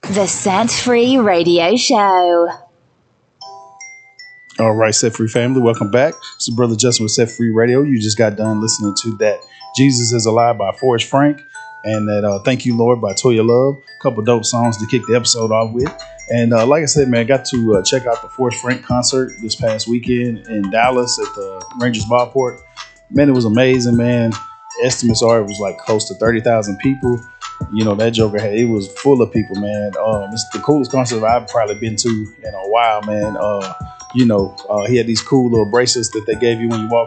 The Set Free Radio Show. All right, Set Free family, welcome back. It's your brother Justin with Set Free Radio. You just got done listening to that Jesus is Alive by Forrest Frank and that Thank You Lord by Toya Love. A couple dope songs to kick the episode off with. And like I said, man, I got to check out the Forrest Frank concert this past weekend in Dallas at the Rangers Ballpark. Man, it was amazing, man. Estimates are it was like close to 30,000 people. You know, that Joker it was full of people, man. It's the coolest concert I've probably been to in a while, man. He had these cool little bracelets that they gave you when you walk